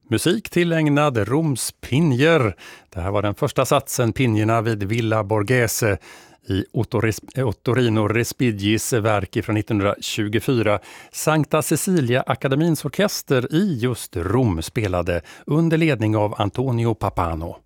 Musik tillägnad Roms Pinjer. Det här var den första satsen, Pinjerna vid Villa Borghese i Ottorino Respigis verk från 1924. Sankta Cecilia Akademins orkester i just Rom spelade under ledning av Antonio Pappano.